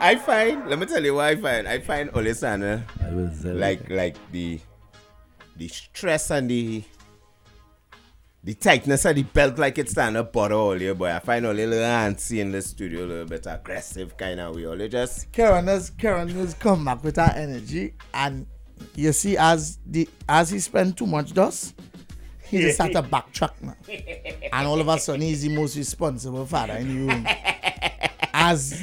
I find, let me tell you what I find. I find Olisana like the stress and the tightness of the belt like it's stand up butter all here, boy. I find a little antsy in the studio, a little bit aggressive kind of way. All just Karen has come back with her energy, and you see as he spent too much dust, he just had to backtrack now. And all of a sudden he's the most responsible father in the room. As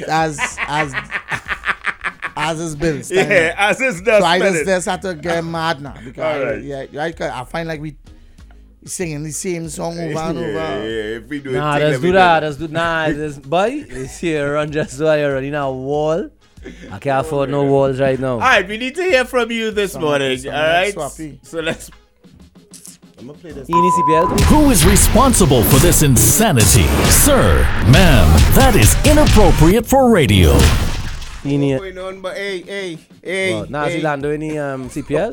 his bills. Yeah, as his dust. So I just had to get mad now because I find like we singing the same song over and over. Yeah, if we do let's do that. Boy, this here run just while you're running a wall. I can't afford no walls right now. All right, we need to hear from you this morning. All right, so let's. I'm gonna play this. Who is responsible for this insanity? Sir, ma'am, that is inappropriate for radio. What's going on, but hey. Nazi Lando any CPL?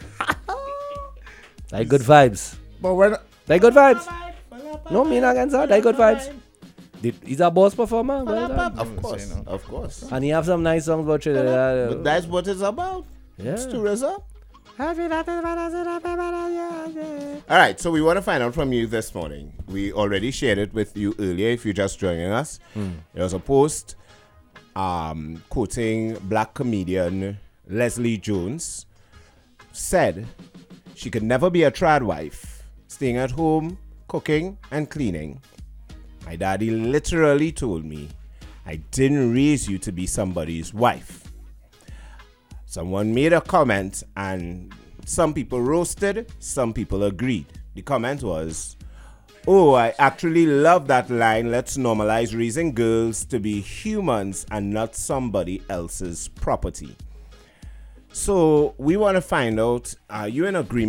Like good vibes. But when like good vibes. No, me not against that. Like good vibes. He's a boss performer. Of course. And he have some nice songs about Trinidad. But that's what it's about. Yeah. It's tourism. All right, so we want to find out from you this morning. We already shared it with you earlier. If you're just joining us, there was a post quoting black comedian Leslie Jones. Said she could never be a trad wife, staying at home, cooking and cleaning. My daddy literally told me, I didn't raise you to be somebody's wife. Someone made a comment and some people roasted, some people agreed. The comment was, oh, I actually love that line. Let's normalize raising girls to be humans and not somebody else's property. So we want to find out, are you in agreement